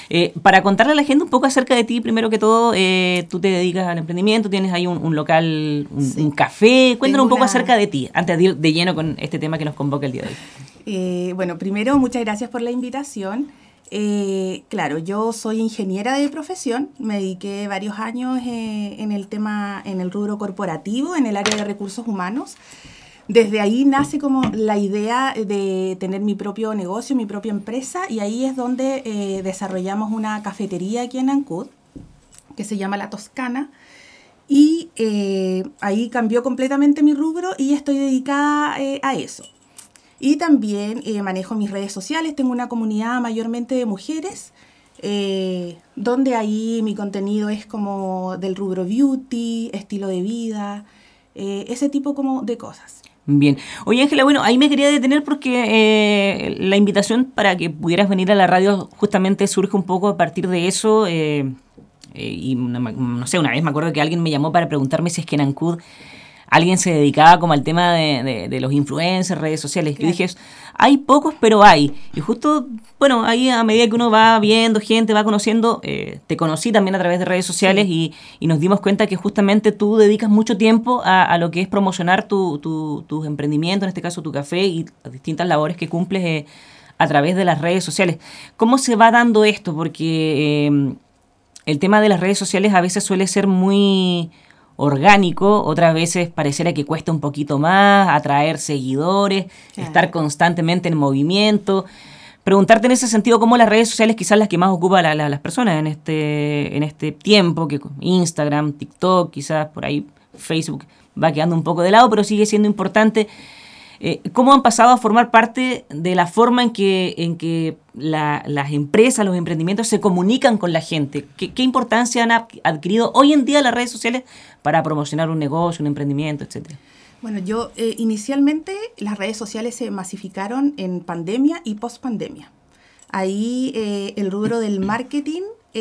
Para contarle a la gente un poco acerca de ti, primero que todo, tú te dedicas al emprendimiento, tienes ahí un local, un café. Cuéntanos un poco acerca de ti, antes de ir de lleno con este tema que nos convoca el día de hoy. Bueno, primero, muchas gracias por la invitación. Claro, yo soy ingeniera de profesión, me dediqué varios años en el rubro corporativo, en el área de recursos humanos. Desde ahí nace como la idea de tener mi propio negocio, mi propia empresa, y ahí es donde desarrollamos una cafetería aquí en Ancud, que se llama La Toscana, y ahí cambió completamente mi rubro y estoy dedicada a eso. Y también manejo mis redes sociales, tengo una comunidad mayormente de mujeres, donde ahí mi contenido es como del rubro beauty, estilo de vida, ese tipo como de cosas. Bien. Oye, Ángela, bueno, ahí me quería detener porque la invitación para que pudieras venir a la radio justamente surge un poco a partir de eso. Y no sé, una vez me acuerdo que alguien me llamó para preguntarme si es que en Ancud alguien se dedicaba como al tema de los influencers, redes sociales. Claro. Yo dije, hay pocos, pero hay. Y justo, bueno, ahí a medida que uno va viendo gente, va conociendo, te conocí también a través de redes sociales, sí. y nos dimos cuenta que justamente tú dedicas mucho tiempo a lo que es promocionar tus emprendimientos, en este caso tu café, y las distintas labores que cumples a través de las redes sociales. ¿Cómo se va dando esto? Porque el tema de las redes sociales a veces suele ser muy orgánico, otras veces pareciera que cuesta un poquito más atraer seguidores, estar constantemente en movimiento. Preguntarte en ese sentido cómo las redes sociales, quizás las que más ocupan las personas en este tiempo, que Instagram, TikTok, quizás por ahí Facebook va quedando un poco de lado, pero sigue siendo importante. ¿Cómo han pasado a formar parte de la forma en que las empresas, los emprendimientos se comunican con la gente? ¿Qué importancia han adquirido hoy en día las redes sociales para promocionar un negocio, un emprendimiento, etcétera? Bueno, inicialmente las redes sociales se masificaron en pandemia y post-pandemia. Ahí el rubro del marketing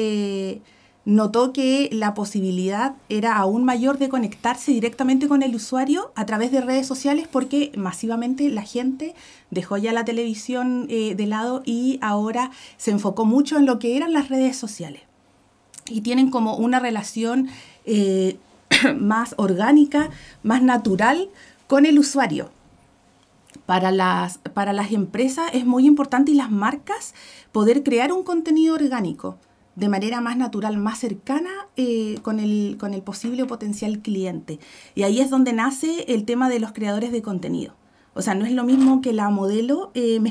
notó que la posibilidad era aún mayor de conectarse directamente con el usuario a través de redes sociales, porque masivamente la gente dejó ya la televisión de lado y ahora se enfocó mucho en lo que eran las redes sociales. Y tienen como una relación más orgánica, más natural con el usuario. Para las empresas es muy importante, y las marcas, poder crear un contenido orgánico de manera más natural, más cercana con el posible o potencial cliente. Y ahí es donde nace el tema de los creadores de contenido. O sea, no es lo mismo que la modelo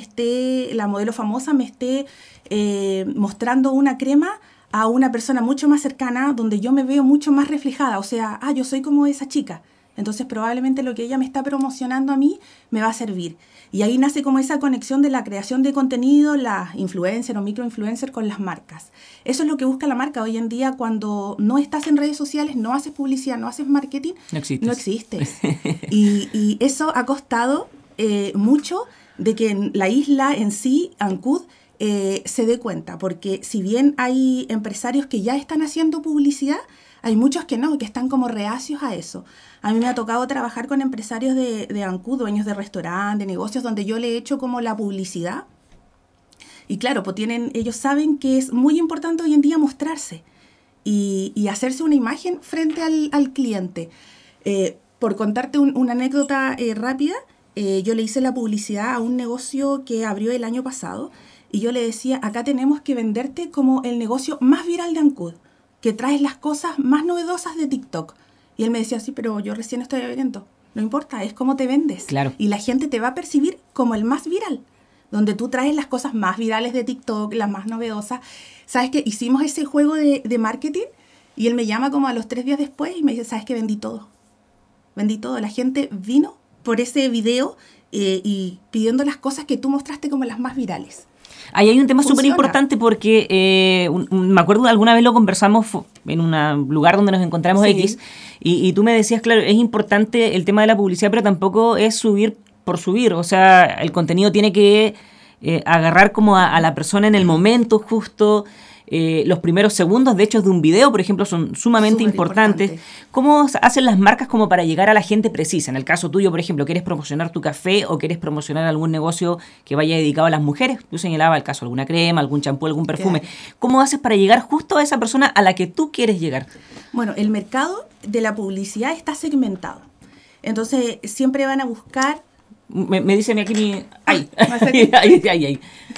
famosa me esté mostrando una crema a una persona mucho más cercana, donde yo me veo mucho más reflejada. O sea, yo soy como esa chica. Entonces probablemente lo que ella me está promocionando a mí me va a servir. Y ahí nace como esa conexión de la creación de contenido, las influencers o microinfluencers con las marcas. Eso es lo que busca la marca hoy en día. Cuando no estás en redes sociales, no haces publicidad, no haces marketing, no existes. Y eso ha costado mucho de que en la isla en sí, Ancud, se dé cuenta. Porque si bien hay empresarios que ya están haciendo publicidad, hay muchos que no, que están como reacios a eso. A mí me ha tocado trabajar con empresarios de Ancud, dueños de restaurantes, de negocios, donde yo le he hecho como la publicidad. Y claro, pues ellos saben que es muy importante hoy en día mostrarse y hacerse una imagen frente al cliente. Por contarte una anécdota rápida, yo le hice la publicidad a un negocio que abrió el año pasado, y yo le decía, acá tenemos que venderte como el negocio más viral de Ancud, que traes las cosas más novedosas de TikTok. Y él me decía, sí, pero yo recién estoy abriendo. No importa, es cómo te vendes. Claro. Y la gente te va a percibir como el más viral, donde tú traes las cosas más virales de TikTok, las más novedosas. ¿Sabes qué? Hicimos ese juego de marketing, y él me llama como a los 3 días después y me dice, ¿sabes qué? Vendí todo. La gente vino por ese video y pidiendo las cosas que tú mostraste como las más virales. Ahí hay un tema súper importante porque me acuerdo alguna vez lo conversamos en un lugar donde nos encontramos, sí. X, y tú me decías, claro, es importante el tema de la publicidad, pero tampoco es subir por subir. O sea, el contenido tiene que agarrar como a la persona en el momento justo. los primeros segundos, de hecho, de un video, por ejemplo, son sumamente importantes. ¿Cómo hacen las marcas como para llegar a la gente precisa? En el caso tuyo, por ejemplo, ¿quieres promocionar tu café o quieres promocionar algún negocio que vaya dedicado a las mujeres? Tú señalabas el caso, alguna crema, algún champú, algún perfume. Claro. ¿Cómo haces para llegar justo a esa persona a la que tú quieres llegar? Bueno, el mercado de la publicidad está segmentado. Entonces, siempre van a buscar... Me dice aquí mi... ¡Ay! ¡Ay!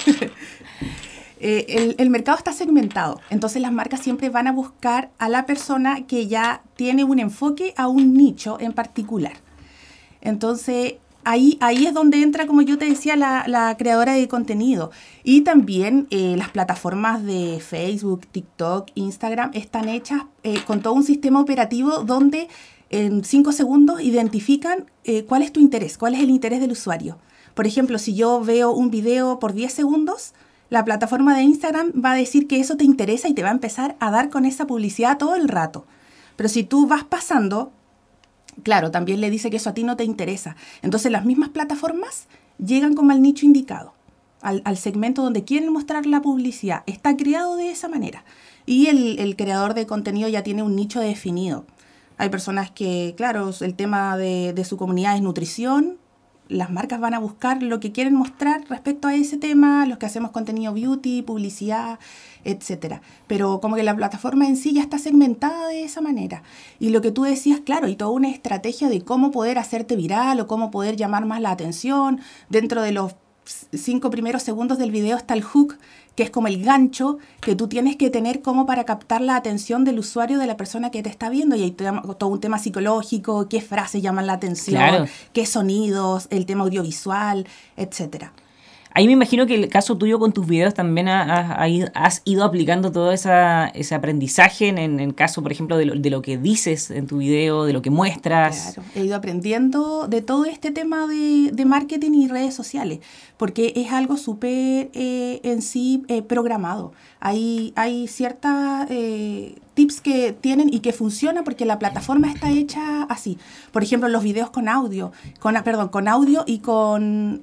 El mercado está segmentado, entonces las marcas siempre van a buscar a la persona que ya tiene un enfoque a un nicho en particular. Entonces, ahí es donde entra, como yo te decía, la creadora de contenido. Y también las plataformas de Facebook, TikTok, Instagram están hechas con todo un sistema operativo donde en 5 segundos identifican cuál es tu interés, cuál es el interés del usuario. Por ejemplo, si yo veo un video por 10 segundos, la plataforma de Instagram va a decir que eso te interesa y te va a empezar a dar con esa publicidad todo el rato. Pero si tú vas pasando, claro, también le dice que eso a ti no te interesa. Entonces las mismas plataformas llegan como al nicho indicado, al segmento donde quieren mostrar la publicidad. Está creado de esa manera. Y el creador de contenido ya tiene un nicho definido. Hay personas que, claro, el tema de su comunidad es nutrición. Las marcas van a buscar lo que quieren mostrar respecto a ese tema, los que hacemos contenido beauty, publicidad, etcétera. Pero como que la plataforma en sí ya está segmentada de esa manera. Y lo que tú decías, claro, y toda una estrategia de cómo poder hacerte viral o cómo poder llamar más la atención. Dentro de los 5 primeros segundos del video está el hook, que es como el gancho que tú tienes que tener como para captar la atención del usuario, de la persona que te está viendo. Y hay todo un tema psicológico, qué frases llaman la atención, claro, qué sonidos, el tema audiovisual, etcétera. Ahí me imagino que el caso tuyo con tus videos también has ido aplicando todo ese aprendizaje en el caso, por ejemplo, de lo que dices en tu video, de lo que muestras. Claro, he ido aprendiendo de todo este tema de marketing y redes sociales, porque es algo súper en sí programado. Hay ciertas tips que tienen y que funcionan porque la plataforma está hecha así. Por ejemplo, los videos con audio, con audio y con...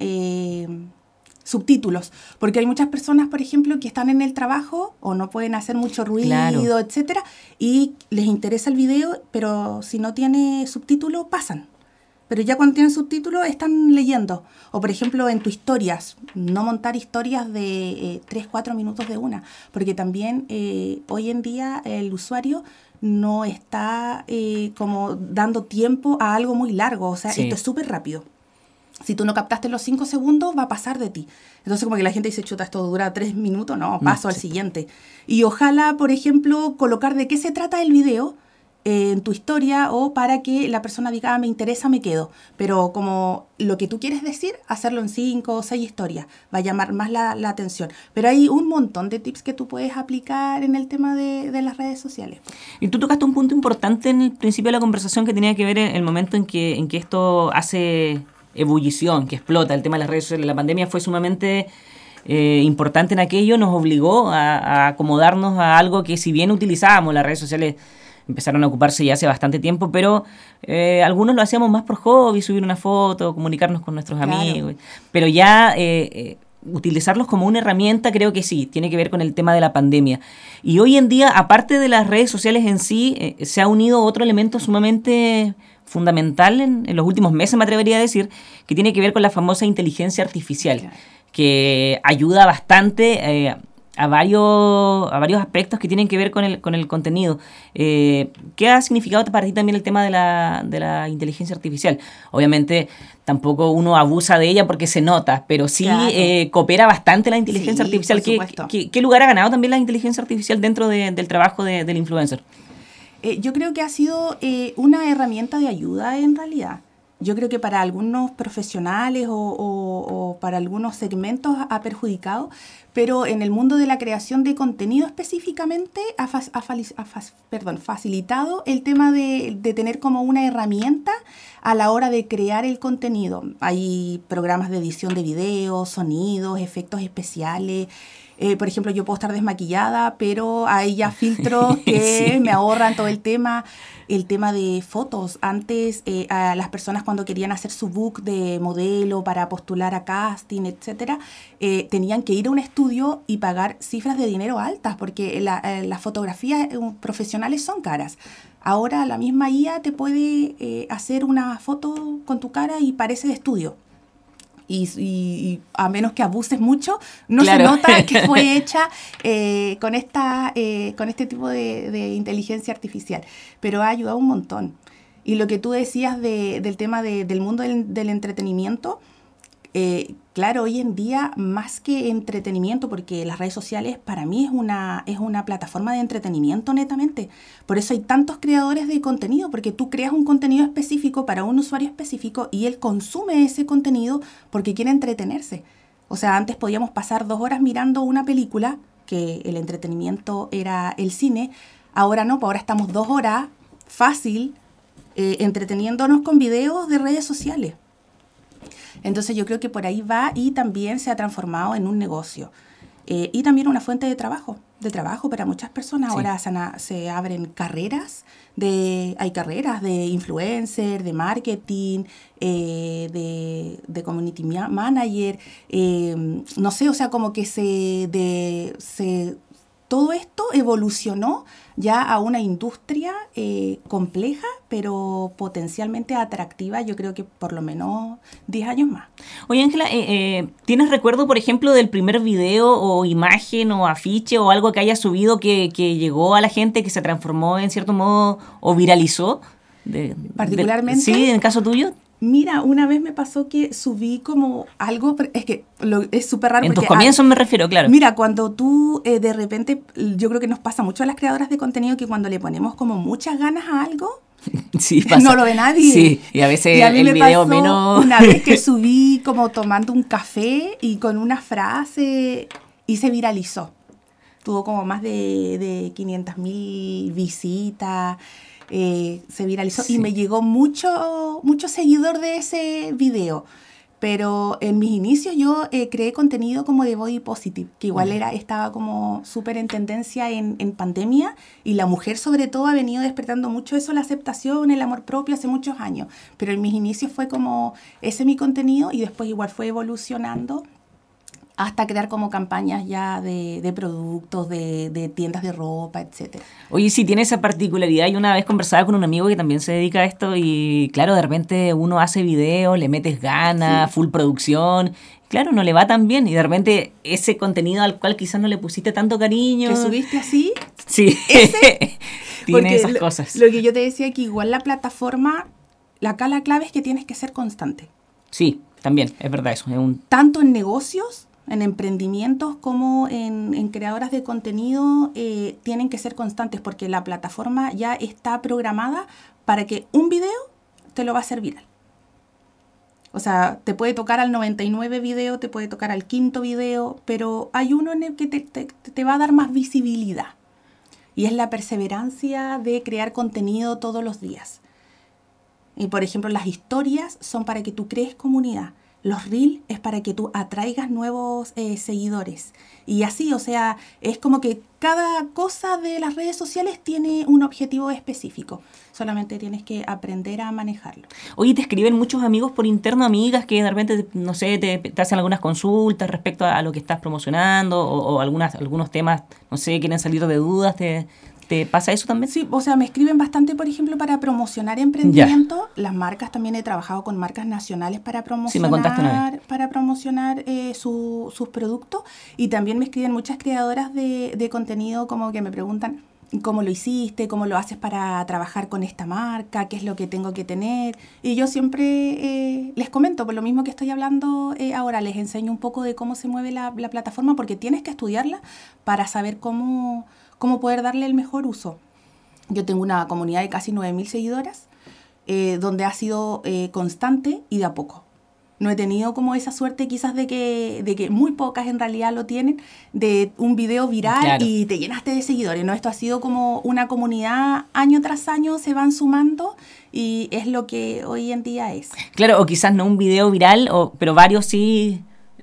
subtítulos, porque hay muchas personas, por ejemplo, que están en el trabajo o no pueden hacer mucho ruido, claro, etcétera, y les interesa el video, pero si no tiene subtítulo, pasan. Pero ya cuando tienen subtítulo, están leyendo. O, por ejemplo, en tus historias, no montar historias de 3-4 minutos de una, porque también hoy en día el usuario no está como dando tiempo a algo muy largo, o sea, sí, esto es súper rápido. Si tú no captaste los 5 segundos, va a pasar de ti. Entonces, como que la gente dice, chuta, esto dura 3 minutos, no, paso al siguiente. Y ojalá, por ejemplo, colocar de qué se trata el video en tu historia o para que la persona diga, me interesa, me quedo. Pero como lo que tú quieres decir, hacerlo en 5 o 6 historias, va a llamar más la atención. Pero hay un montón de tips que tú puedes aplicar en el tema de las redes sociales. Y tú tocaste un punto importante en el principio de la conversación que tenía que ver en el momento en que esto hace... ebullición, que explota. El tema de las redes sociales, la pandemia fue sumamente importante en aquello, nos obligó a acomodarnos a algo que si bien utilizábamos, las redes sociales empezaron a ocuparse ya hace bastante tiempo, pero algunos lo hacíamos más por hobby, subir una foto, comunicarnos con nuestros amigos, pero ya utilizarlos como una herramienta creo que sí, tiene que ver con el tema de la pandemia. Y hoy en día, aparte de las redes sociales en sí, se ha unido otro elemento sumamente fundamental en los últimos meses, me atrevería a decir, que tiene que ver con la famosa inteligencia artificial, claro, que ayuda bastante a varios aspectos que tienen que ver con el contenido. ¿Qué ha significado para ti también el tema de la inteligencia artificial? Obviamente tampoco uno abusa de ella porque se nota, pero sí, claro, coopera bastante la inteligencia artificial. ¿Qué lugar ha ganado también la inteligencia artificial dentro del trabajo del influencer? Yo creo que ha sido una herramienta de ayuda en realidad. Yo creo que para algunos profesionales o para algunos segmentos ha perjudicado, pero en el mundo de la creación de contenido específicamente ha facilitado el tema de tener como una herramienta a la hora de crear el contenido. Hay programas de edición de videos, sonidos, efectos especiales, Por ejemplo, yo puedo estar desmaquillada, pero hay ya filtros que Sí. me ahorran todo el tema. El tema de fotos. Antes, a las personas cuando querían hacer su book de modelo para postular a casting, etcétera, tenían que ir a un estudio y pagar cifras de dinero altas, porque las fotografías profesionales son caras. Ahora la misma IA te puede hacer una foto con tu cara y parece de estudio. Y a menos que abuses mucho, no Claro. se nota que fue hecha con este tipo de inteligencia artificial. Pero ha ayudado un montón. Y lo que tú decías del tema del mundo del entretenimiento, claro, hoy en día, más que entretenimiento, porque las redes sociales para mí es una plataforma de entretenimiento netamente. Por eso hay tantos creadores de contenido, porque tú creas un contenido específico para un usuario específico y él consume ese contenido porque quiere entretenerse. O sea, antes podíamos pasar 2 horas mirando una película, que el entretenimiento era el cine. Ahora no, pues ahora estamos 2 horas fácil entreteniéndonos con videos de redes sociales. Entonces yo creo que por ahí va y también se ha transformado en un negocio. Y también una fuente de trabajo para muchas personas. Sí. Ahora se abren carreras, hay carreras de influencer, de marketing, de community manager, no sé, o sea, como que todo esto evolucionó ya a una industria compleja, pero potencialmente atractiva, yo creo que por lo menos 10 años más. Oye, Ángela, ¿tienes recuerdo, por ejemplo, del primer video o imagen o afiche o algo que haya subido que llegó a la gente, que se transformó en cierto modo o viralizó? Particularmente. Sí, en el caso tuyo. Mira, una vez me pasó que subí como algo, es que es súper raro. En tus porque, comienzos me refiero, claro. Mira, cuando tú de repente, yo creo que nos pasa mucho a las creadoras de contenido que cuando le ponemos como muchas ganas a algo, Sí, pasa. no lo ve nadie. Sí, y a veces a mí el me video pasó menos... una vez que subí como tomando un café y con una frase y se viralizó. Tuvo como más de 500.000 visitas. Se viralizó y me llegó mucho seguidor de ese video. Pero en mis inicios yo creé contenido como de body positive, que igual estaba como súper en tendencia en pandemia, y la mujer sobre todo ha venido despertando mucho eso, la aceptación, el amor propio hace muchos años. Pero en mis inicios fue como ese mi contenido y después igual fue evolucionando hasta crear como campañas ya de productos, de tiendas de ropa, etcétera. Oye, sí, tiene esa particularidad. Yo una vez conversaba con un amigo que también se dedica a esto y claro, de repente uno hace videos, le metes ganas, full producción. Claro, no le va tan bien y de repente ese contenido al cual quizás no le pusiste tanto cariño. ¿Que subiste así? Sí, tiene esas cosas. Lo que yo te decía, que igual la plataforma, la clave es que tienes que ser constante. Sí, también, es verdad eso. Tanto en negocios, en emprendimientos, como en creadoras de contenido, tienen que ser constantes porque la plataforma ya está programada para que un video te lo va a hacer viral. O sea, te puede tocar al 99 video, te puede tocar al 5.º video, pero hay uno en el que te va a dar más visibilidad. Y es la perseverancia de crear contenido todos los días. Y por ejemplo, las historias son para que tú crees comunidad. Los reels es para que tú atraigas nuevos seguidores. Y así, o sea, es como que cada cosa de las redes sociales tiene un objetivo específico. Solamente tienes que aprender a manejarlo. Oye, te escriben muchos amigos por interno, amigas que de repente, no sé, te hacen algunas consultas respecto a lo que estás promocionando o algunos temas, no sé, quieren salir de dudas, ¿Te pasa eso también? Sí, o sea, me escriben bastante, por ejemplo, para promocionar emprendimiento. Las marcas, también he trabajado con marcas nacionales para promocionar, sí, me contaste una vez. Para promocionar sus productos. Y también me escriben muchas creadoras de contenido como que me preguntan cómo lo hiciste, cómo lo haces para trabajar con esta marca, qué es lo que tengo que tener. Y yo siempre les comento, por lo mismo que estoy hablando ahora, les enseño un poco de cómo se mueve la plataforma, porque tienes que estudiarla para saber cómo poder darle el mejor uso. Yo tengo una comunidad de casi 9.000 seguidoras, donde ha sido constante y de a poco. No he tenido como esa suerte quizás de que muy pocas en realidad lo tienen, de un video viral, claro, y te llenaste de seguidores, ¿no? Esto ha sido como una comunidad, año tras año se van sumando y es lo que hoy en día es. Claro, o quizás no un video viral, pero varios sí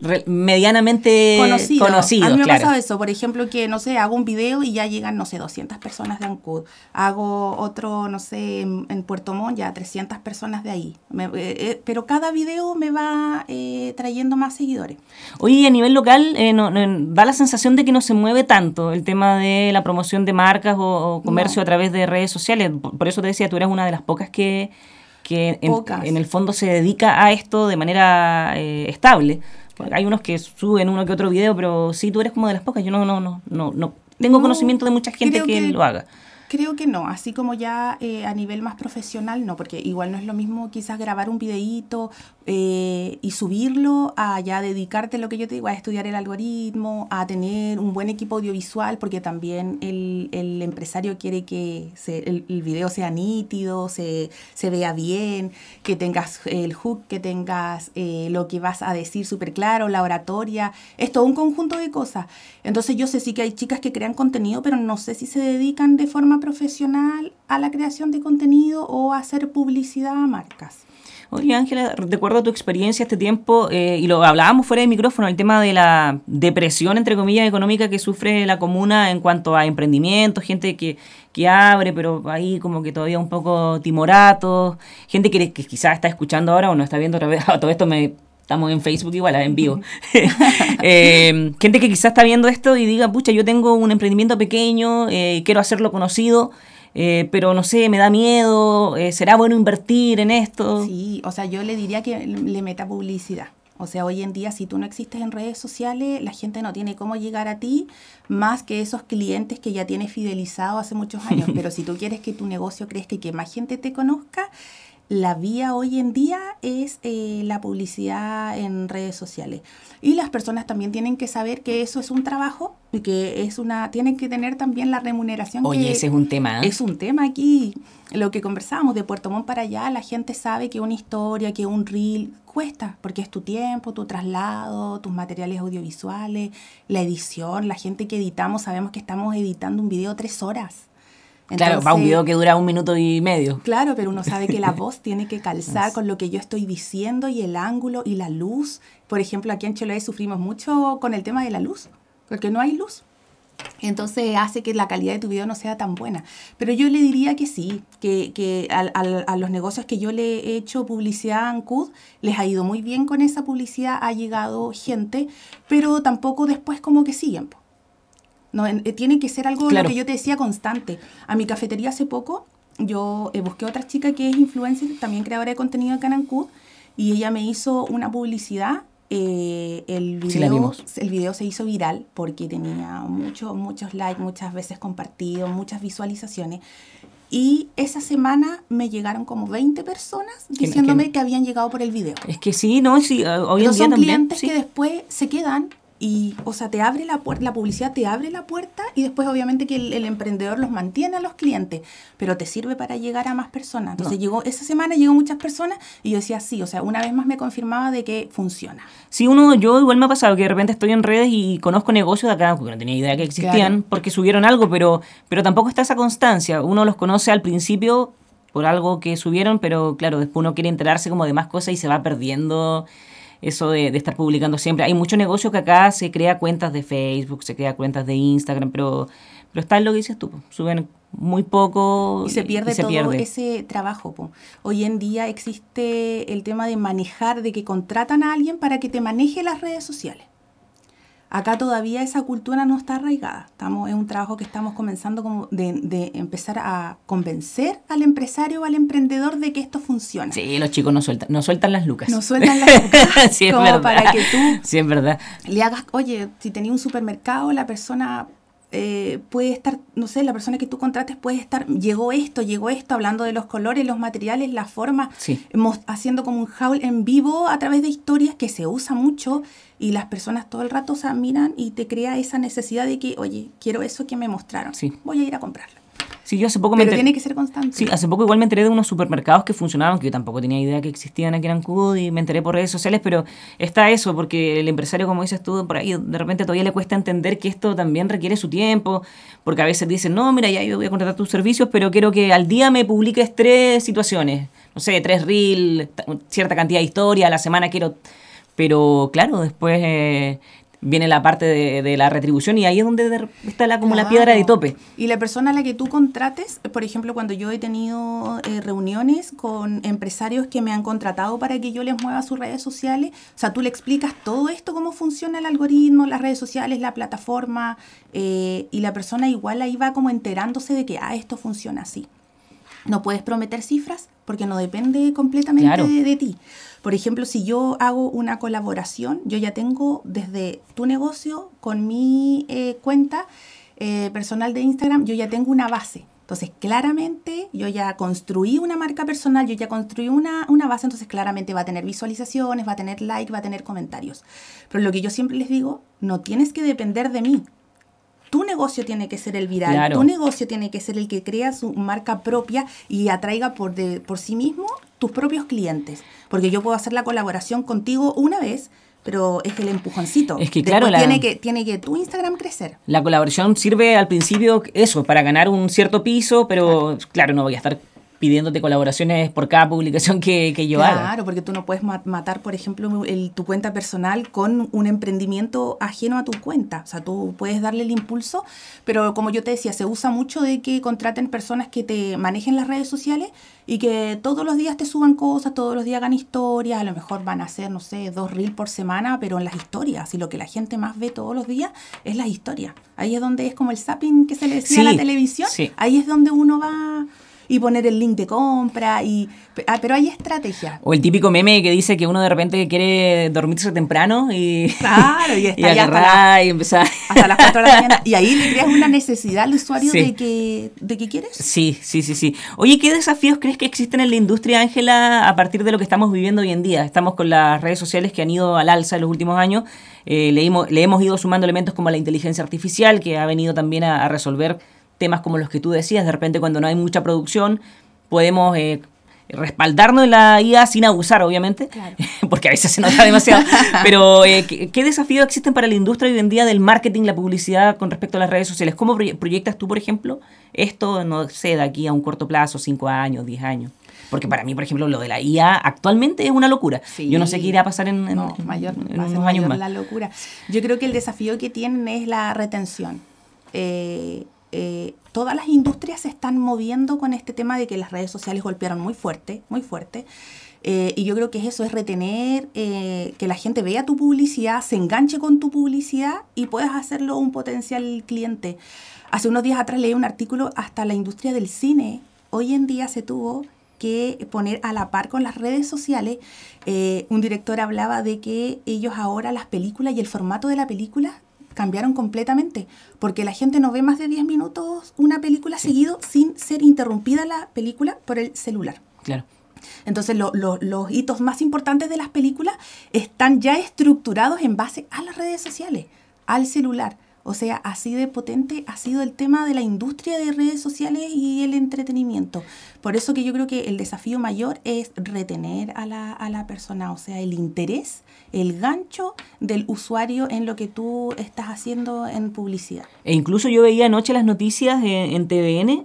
medianamente conocidos. A mí me ha claro. pasado eso, por ejemplo, que, no sé, hago un video y ya llegan, no sé, 200 personas de Ancud. Hago otro, no sé, en Puerto Montt, ya 300 personas de ahí. Pero cada video me va trayendo más seguidores. Oye, a nivel local, da la sensación de que no se mueve tanto el tema de la promoción de marcas o comercio a través de redes sociales. Por eso te decía, tú eres una de las pocas que en el fondo se dedica a esto de manera estable. Hay unos que suben uno que otro video, pero sí, tú eres como de las pocas. Yo no tengo conocimiento de mucha gente que lo haga. Creo que no, así como ya a nivel más profesional, no, porque igual no es lo mismo quizás grabar un videíto y subirlo a ya dedicarte, lo que yo te digo, a estudiar el algoritmo, a tener un buen equipo audiovisual, porque también el empresario quiere que el video sea nítido, se vea bien, que tengas el hook, que tengas lo que vas a decir súper claro, la oratoria, es todo un conjunto de cosas. Entonces yo sé sí que hay chicas que crean contenido, pero no sé si se dedican de forma profesional a la creación de contenido o a hacer publicidad a marcas. Oye, Ángela, recuerdo tu experiencia este tiempo, y lo hablábamos fuera de micrófono, el tema de la depresión, entre comillas, económica que sufre la comuna en cuanto a emprendimientos, gente que abre, pero ahí como que todavía un poco timoratos, gente que quizás está escuchando ahora o no está viendo otra vez, todo esto estamos en Facebook igual, en vivo. Gente que quizás está viendo esto y diga, pucha, yo tengo un emprendimiento pequeño, quiero hacerlo conocido, pero no sé, me da miedo, ¿será bueno invertir en esto? Sí, o sea, yo le diría que le meta publicidad. O sea, hoy en día, si tú no existes en redes sociales, la gente no tiene cómo llegar a ti más que esos clientes que ya tienes fidelizados hace muchos años. Pero si tú quieres que tu negocio crezca y que más gente te conozca, la vía hoy en día es la publicidad en redes sociales. Y las personas también tienen que saber que eso es un trabajo y que tienen que tener también la remuneración. Oye, ese es un tema. Es un tema aquí. Lo que conversábamos de Puerto Montt para allá, la gente sabe que una historia, que un reel cuesta, porque es tu tiempo, tu traslado, tus materiales audiovisuales, la edición. La gente que editamos, sabemos que estamos editando un video 3 horas. Entonces, claro, va un video que dura 1 minuto y medio. Claro, pero uno sabe que la voz tiene que calzar con lo que yo estoy diciendo y el ángulo y la luz. Por ejemplo, aquí en Chiloé sufrimos mucho con el tema de la luz, porque no hay luz. Entonces hace que la calidad de tu video no sea tan buena. Pero yo le diría que sí, que a los negocios que yo le he hecho publicidad a Ancud, les ha ido muy bien con esa publicidad, ha llegado gente, pero tampoco después como que siguen, po. No, tiene que ser algo, claro, lo que yo te decía, constante. A mi cafetería hace poco, yo busqué a otra chica que es influencer, también creadora de contenido acá en Ancud, y ella me hizo una publicidad. El video se hizo viral porque tenía muchos likes, muchas veces compartidos, muchas visualizaciones. Y esa semana me llegaron como 20 personas diciéndome que habían llegado por el video. Es que sí, ¿no? Sí, hoy en día son también, clientes sí, que después se quedan. Y, o sea, te abre la puerta, la publicidad te abre la puerta y después obviamente que el emprendedor los mantiene a los clientes, pero te sirve para llegar a más personas. Entonces esa semana llegó muchas personas y yo decía sí, o sea, una vez más me confirmaba de que funciona. Sí, yo igual me ha pasado que de repente estoy en redes y conozco negocios de acá, porque no tenía idea que existían, claro, porque subieron algo, pero tampoco está esa constancia. Uno los conoce al principio por algo que subieron, pero claro, después uno quiere enterarse como de más cosas y se va perdiendo eso de estar publicando siempre. Hay muchos negocios que acá se crea cuentas de Facebook, se crea cuentas de Instagram, pero está en lo que dices tú, suben muy poco y se pierde ese trabajo, po. Hoy en día existe el tema de manejar, de que contratan a alguien para que te maneje las redes sociales. Acá todavía esa cultura no está arraigada. Es un trabajo que estamos comenzando como de empezar a convencer al empresario o al emprendedor de que esto funciona. Sí, los chicos no sueltan las lucas. No sueltan las lucas. Sí, es como verdad. Para que tú sí, es verdad. Le hagas, oye, si tenías un supermercado, la persona puede estar, no sé, la persona que tú contrates puede estar, llegó esto, hablando de los colores, los materiales, la forma, sí, haciendo como un haul en vivo a través de historias que se usa mucho y las personas todo el rato miran y te crea esa necesidad de que, oye, quiero eso que me mostraron, sí, voy a ir a comprarlo. Sí, yo hace poco Pero tiene que ser constante. Sí, hace poco igual me enteré de unos supermercados que funcionaban, que yo tampoco tenía idea que existían aquí en Ancud y me enteré por redes sociales, pero está eso, porque el empresario, como dices tú, por ahí de repente todavía le cuesta entender que esto también requiere su tiempo, porque a veces dicen, no, mira, ya yo voy a contratar tus servicios, pero quiero que al día me publiques 3 situaciones, no sé, 3 reels, cierta cantidad de historia, a la semana quiero... pero claro, después viene la parte de la retribución y ahí es donde está como la piedra de tope. Y la persona a la que tú contrates, por ejemplo, cuando yo he tenido reuniones con empresarios que me han contratado para que yo les mueva sus redes sociales, o sea, tú le explicas todo esto, cómo funciona el algoritmo, las redes sociales, la plataforma, y la persona igual ahí va como enterándose de que, esto funciona así. No puedes prometer cifras porque no depende completamente de ti. Por ejemplo, si yo hago una colaboración, yo ya tengo desde tu negocio con mi cuenta personal de Instagram, yo ya tengo una base. Entonces, claramente, yo ya construí una marca personal, yo ya construí una base, entonces claramente va a tener visualizaciones, va a tener likes, va a tener comentarios. Pero lo que yo siempre les digo, no tienes que depender de mí. Tu negocio tiene que ser el viral, tu negocio tiene que ser el que crea su marca propia y atraiga por sí mismo tus propios clientes. Porque yo puedo hacer la colaboración contigo una vez, pero es el empujoncito. Es que claro, tiene que tu Instagram crecer. La colaboración sirve al principio eso, para ganar un cierto piso, pero claro, no voy a estar pidiéndote colaboraciones por cada publicación que yo haga. Claro, porque tú no puedes matar, por ejemplo, tu cuenta personal con un emprendimiento ajeno a tu cuenta. O sea, tú puedes darle el impulso, pero como yo te decía, se usa mucho de que contraten personas que te manejen las redes sociales y que todos los días te suban cosas, todos los días hagan historias. A lo mejor van a hacer, no sé, 2 reels por semana, pero en las historias. Y lo que la gente más ve todos los días es las historias. Ahí es donde es como el zapping que se le decía a la televisión. Sí. Ahí es donde uno va... y poner el link de compra, pero hay estrategia. O el típico meme que dice que uno de repente quiere dormirse temprano y, claro, y, y agarrar y empezar. Hasta las 4 de la mañana. Y ahí le creas una necesidad al usuario de que quieres. Sí. Oye, ¿qué desafíos crees que existen en la industria, Ángela, a partir de lo que estamos viviendo hoy en día? Estamos con las redes sociales que han ido al alza en los últimos años. Le hemos ido sumando elementos como la inteligencia artificial, que ha venido también a resolver temas como los que tú decías. De repente, cuando no hay mucha producción, podemos respaldarnos en la IA sin abusar, obviamente, claro. Porque a veces se nota demasiado. Pero, ¿qué desafíos existen para la industria hoy en día del marketing, la publicidad con respecto a las redes sociales? ¿Cómo proyectas tú, por ejemplo, esto, no sé, de aquí a un corto plazo, 5 años, 10 años? Porque para mí, por ejemplo, lo de la IA actualmente es una locura. Sí. Yo no sé qué irá a pasar en unos años más. La locura. Yo creo que el desafío que tienen es la retención. Todas las industrias se están moviendo con este tema de que las redes sociales golpearon muy fuerte, y yo creo que eso es retener, que la gente vea tu publicidad, se enganche con tu publicidad y puedas hacerlo un potencial cliente. Hace unos días atrás leí un artículo, hasta la industria del cine hoy en día se tuvo que poner a la par con las redes sociales. Un director hablaba de que ellos ahora las películas y el formato de la película cambiaron completamente, porque la gente no ve más de 10 minutos una película seguido sin ser interrumpida la película por el celular. Claro. Entonces los hitos más importantes de las películas están ya estructurados en base a las redes sociales, al celular. O sea, así de potente ha sido el tema de la industria de redes sociales y el entretenimiento. Por eso que yo creo que el desafío mayor es retener a la persona, o sea, el interés, el gancho del usuario en lo que tú estás haciendo en publicidad. E incluso yo veía anoche las noticias en TVN,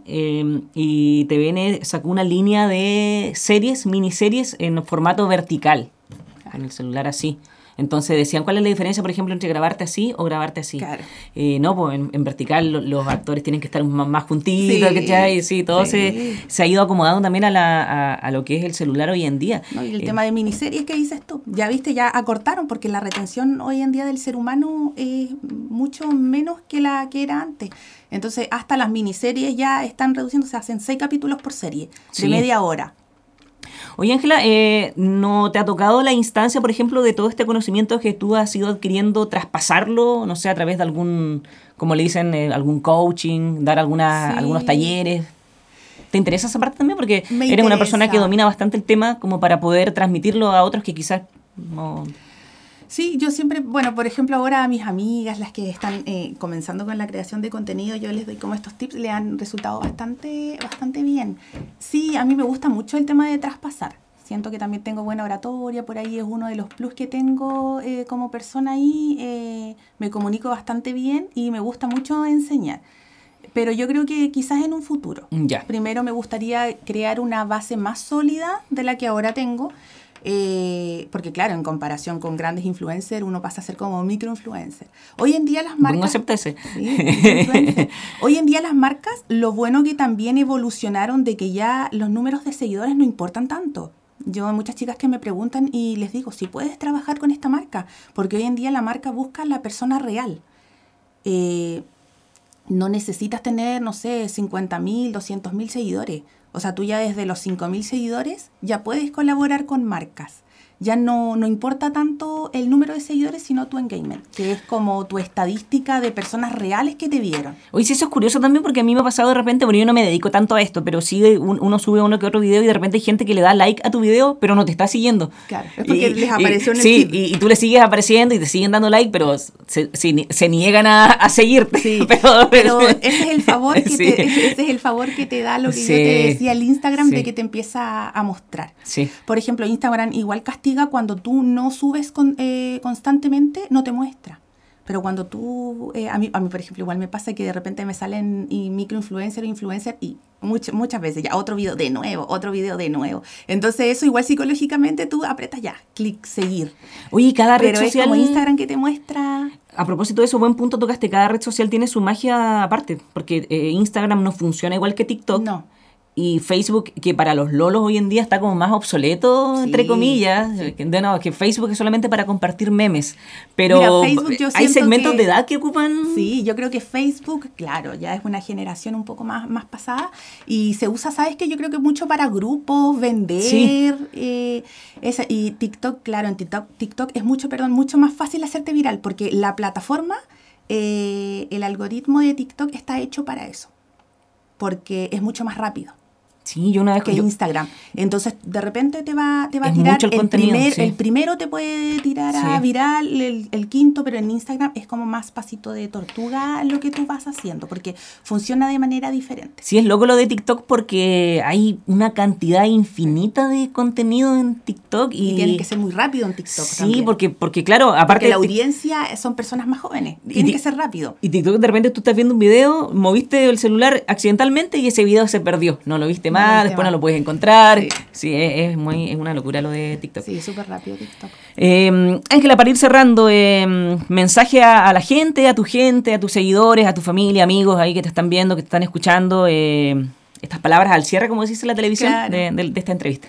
y TVN sacó una línea de miniseries en formato vertical, en el celular así. Entonces decían, ¿cuál es la diferencia, por ejemplo, entre grabarte así o grabarte así? Claro. No, pues en vertical los actores tienen que estar más juntitos, ¿cachai? Sí, todo se ha ido acomodando también a lo que es el celular hoy en día. No, y el tema de miniseries que dices tú, ya viste, ya acortaron, porque la retención hoy en día del ser humano es mucho menos que la que era antes. Entonces, hasta las miniseries ya están reduciendo, se hacen 6 capítulos por serie, de media hora. Oye, Ángela, ¿no te ha tocado la instancia, por ejemplo, de todo este conocimiento que tú has ido adquiriendo, traspasarlo, no sé, a través de algún, como le dicen, algún coaching, dar algunos talleres? ¿Te interesa esa parte también? Porque eres una persona que domina bastante el tema como para poder transmitirlo a otros que quizás no... Sí, yo siempre, bueno, por ejemplo, ahora a mis amigas, las que están comenzando con la creación de contenido, yo les doy como estos tips, le han resultado bastante bien. Sí, a mí me gusta mucho el tema de traspasar. Siento que también tengo buena oratoria, por ahí es uno de los plus que tengo como persona ahí. Me comunico bastante bien y me gusta mucho enseñar. Pero yo creo que quizás en un futuro. Ya. Primero me gustaría crear una base más sólida de la que ahora tengo. porque claro, en comparación con grandes influencers, uno pasa a ser como microinfluencer. Hoy en día las marcas... No acepta ese. Sí, hoy en día las marcas, lo bueno que también evolucionaron de que ya los números de seguidores no importan tanto. Yo hay muchas chicas que me preguntan y les digo, si puedes trabajar con esta marca, porque hoy en día la marca busca a la persona real. No necesitas tener, no sé, 50.000, 200.000 seguidores. O sea, tú ya desde los 5.000 seguidores ya puedes colaborar con marcas. Ya no importa tanto el número de seguidores, sino tu engagement, que es como tu estadística de personas reales que te vieron. Oye, sí, eso es curioso también porque a mí me ha pasado de repente, bueno, yo no me dedico tanto a esto, pero sí uno sube uno que otro video y de repente hay gente que le da like a tu video, pero no te está siguiendo. Claro, es porque les apareció en el feed. Sí, y tú le sigues apareciendo y te siguen dando like, pero se niegan a seguirte. Sí, pero ese es el favor que ese es el favor que te da lo que yo te decía, el Instagram, de que te empieza a mostrar. Sí. Por ejemplo, Instagram igual castiga cuando tú no subes constantemente, no te muestra. Pero cuando tú, a mí, por ejemplo, igual me pasa que de repente me salen microinfluencer o influencer y muchas veces ya otro video de nuevo. Entonces eso igual psicológicamente tú apretas ya, clic, seguir. Oye, cada red Pero social... es como Instagram que te muestra... A propósito de eso, buen punto tocaste, cada red social tiene su magia aparte, porque Instagram no funciona igual que TikTok. No. Y Facebook, que para los lolos hoy en día está como más obsoleto, entre comillas. Sí. Que Facebook es solamente para compartir memes. Pero mira, Facebook, hay segmentos de edad que ocupan... Sí, yo creo que Facebook, claro, ya es una generación un poco más pasada. Y se usa, ¿sabes qué? Yo creo que mucho para grupos, vender. Sí. Y TikTok, claro, en TikTok es mucho más fácil hacerte viral. Porque la plataforma, el algoritmo de TikTok está hecho para eso. Porque es mucho más rápido. Sí, yo una vez que Instagram. Entonces, de repente te va a tirar el primero te puede tirar a viral, el quinto, pero en Instagram es como más pasito de tortuga lo que tú vas haciendo, porque funciona de manera diferente. Sí, es loco lo de TikTok porque hay una cantidad infinita de contenido en TikTok. Y tiene que ser muy rápido en TikTok. Sí, también. Porque claro, aparte... Porque la audiencia son personas más jóvenes. Tiene que ser rápido. Y TikTok, de repente tú estás viendo un video, moviste el celular accidentalmente y ese video se perdió. No lo viste más, después no lo puedes encontrar. Sí, es una locura lo de TikTok. Sí, súper rápido TikTok. Ángela, para ir cerrando, mensaje a la gente, a tu seguidores, a tu familia, amigos ahí que te están viendo, que te están escuchando, estas palabras al cierre, como decís en la televisión, claro, de esta entrevista.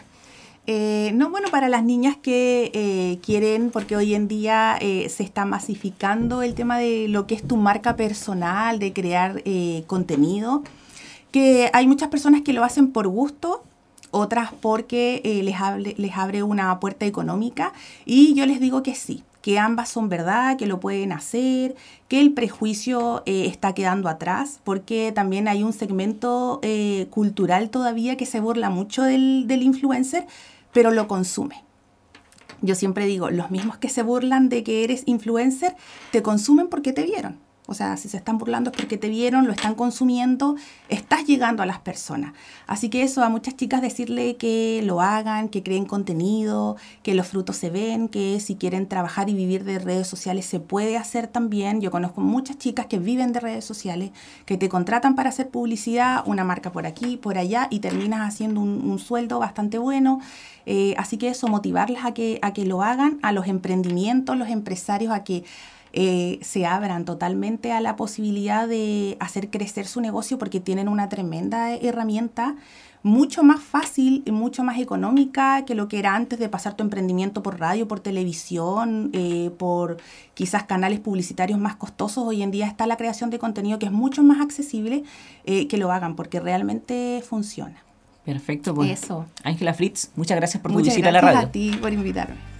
Para las niñas que quieren, porque hoy en día se está masificando el tema de lo que es tu marca personal, de crear contenido, que hay muchas personas que lo hacen por gusto, otras porque les abre una puerta económica, y yo les digo que sí, que ambas son verdad, que lo pueden hacer, que el prejuicio está quedando atrás, porque también hay un segmento cultural todavía que se burla mucho del influencer, pero lo consume. Yo siempre digo, los mismos que se burlan de que eres influencer, te consumen porque te vieron. O sea, si se están burlando es porque te vieron, lo están consumiendo, estás llegando a las personas. Así que eso, a muchas chicas decirle que lo hagan, que creen contenido, que los frutos se ven, que si quieren trabajar y vivir de redes sociales se puede hacer también. Yo conozco muchas chicas que viven de redes sociales, que te contratan para hacer publicidad, una marca por aquí, por allá, y terminas haciendo un sueldo bastante bueno. Así que eso, motivarlas a que lo hagan, a los emprendimientos, los empresarios a que se abran totalmente a la posibilidad de hacer crecer su negocio, porque tienen una tremenda herramienta mucho más fácil y mucho más económica que lo que era antes de pasar tu emprendimiento por radio, por televisión, por quizás canales publicitarios más costosos. Hoy en día está la creación de contenido que es mucho más accesible, que lo hagan porque realmente funciona. Perfecto, pues. Eso. Ángela Fritz, muchas gracias por tu visita a la radio. Muchas gracias a ti por invitarme.